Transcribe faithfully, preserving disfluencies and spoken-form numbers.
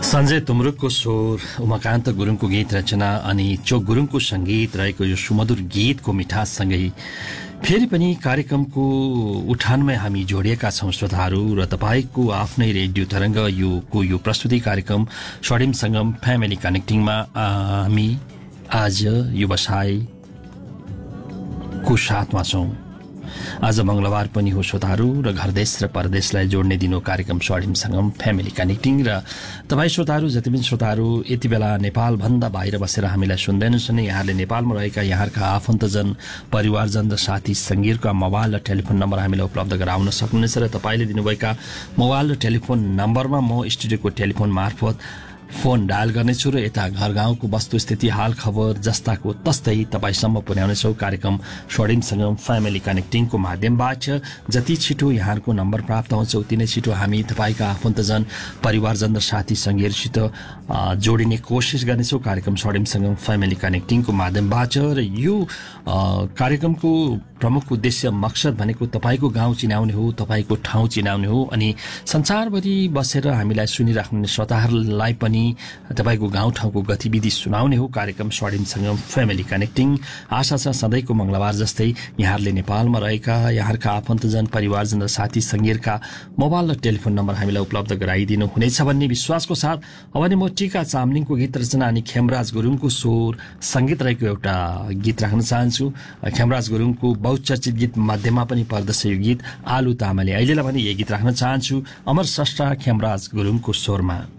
सञ्जय तुमरुकको स्वर, उमाकान्त गुरुङको गीत रचना अनि चोक गुरुङको सङ्गीत रहेको यो सुमधुर गीतको मिठाससँगै फेरि पनि कार्यक्रमको उठानमै हामी जोडिएका छौँ श्रोताहरू र तपाईँको आफ्नै रेडियो तरङ्ग योको यो प्रस्तुति कार्यक्रम स्वर्णिम सङ्गम फ्यामिली कनेक्टिङमा हामी आज व्यवसायको साथमा छौँ। आज मंगलबार पनि हो श्रोताहरू र घरदेश र परदेशलाई जोड्ने दिन हो कार्यक्रम स्वर्णिम सङ्गम फ्यामिली कनेक्टिङ र तपाईँ श्रोताहरू जति पनि श्रोताहरू यति बेला नेपालभन्दा बाहिर बसेर हामीलाई सुन्दैनन् भने यहाँले नेपालमा रहेका यहाँका आफन्तजन परिवारजन र साथी सङ्गीहरूका मोबाइल र टेलिफोन नम्बर हामीलाई उपलब्ध गराउन सक्नुहुनेछ र तपाईँले दिनुभएका मोबाइल र टेलिफोन नम्बरमा म स्टुडियोको टेलिफोन मार्फत फोन डायल गर्नेछु र यता घर गाउँको वस्तुस्थिति हाल खबर जस्ताको तस्तै तपाईसम्म पुर्याउनेछौँ कार्यक्रम स्वर्णिम सङ्गम फ्यामिली कनेक्टिङको माध्यमबाट। जति छिटो यहाँको नम्बर प्राप्त हुन्छ उति नै छिटो हामी तपाईँका आफन्तजन परिवारजन र साथी सङ्गीहरूसित जोडिने कोसिस गर्नेछौँ कार्यक्रम स्वर्णिम सङ्गम फ्यामिली कनेक्टिङको माध्यमबाट। र यो कार्यक्रमको प्रमुख उद्देश्य मकसद भनेको तपाईँको गाउँ चिनाउने हो, तपाईँको ठाउँ चिनाउने हो अनि संसारभरि बसेर हामीलाई सुनिराख्ने श्रोताहरूलाई पनि तपाईँको गाउँठाउँको गतिविधि सुनाउने हो कार्यक्रम स्वर्णिम सङ्गम फ्यामिली कनेक्टिङ। आशा छ सधैँको मंगलबार जस्तै यहाँहरूले नेपालमा रहेका यहाँका आफन्तजन परिवारजन र साथी सङ्गीहरूका मोबाइल र टेलिफोन नम्बर हामीलाई उपलब्ध गराइदिनु हुनेछ भन्ने विश्वासको साथ अब नि म टिका चामलिङको गीत रचना अनि खेमराज गुरुङको स्वर सङ्गीत रहेको एउटा गीत राख्न चाहन्छु। खेमराज गुरुङको बहुचर्चित गीत मध्येमा पनि पर्दछ यो गीत आलु तामाले। अहिलेलाई भने यही गीत राख्न चाहन्छु अमर स्रष्टा खेमराज गुरुङको स्वरमा।